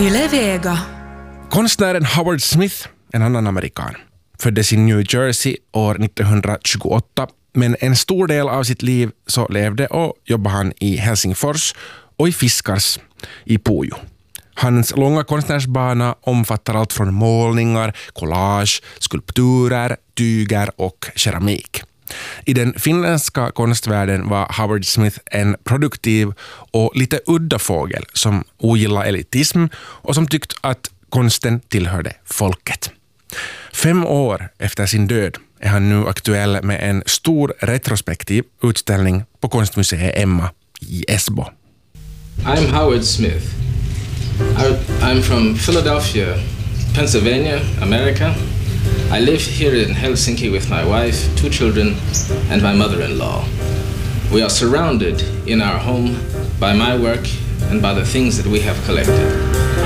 Yle Vega. Konstnären Howard Smith, en annan amerikan, föddes i New Jersey år 1928, men en stor del av sitt liv så levde och jobbade han i Helsingfors och i Fiskars i Pujo. Hans långa konstnärsbana omfattar allt från målningar, collage, skulpturer, tyger och keramik. I den finländska konstvärlden var Howard Smith en produktiv och lite udda fågel som ogillade elitism och som tyckte att konsten tillhörde folket. 5 år efter sin död är han nu aktuell med en stor retrospektiv utställning på Konstmuseet Emma i Esbo. I'm Howard Smith. I'm from Philadelphia, Pennsylvania, America. I live here in Helsinki with my wife, 2 children, and my mother-in-law. We are surrounded in our home by my work and by the things that we have collected.